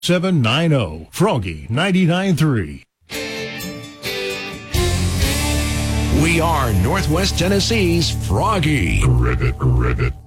790 Froggy 99.3. We are Northwest Tennessee's Froggy. Ribbit.